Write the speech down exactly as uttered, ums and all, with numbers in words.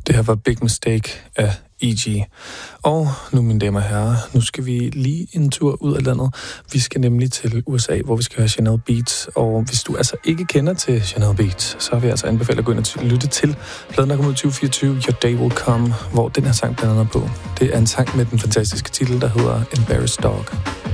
Det her var Big Mistake af E G. Og nu, mine damer og herrer, nu skal vi lige en tur ud af landet. Vi skal nemlig til U S A, hvor vi skal høre Chanel Beats. Og hvis du altså ikke kender til Chanel Beats, så vil jeg altså anbefale at gå ind og lytte til pladen, der kommer ud tyve fireogtyve, Your Day Will Come, hvor den her sang blandt andet er på. Det er en sang med den fantastiske titel, der hedder Embarrassed Dog.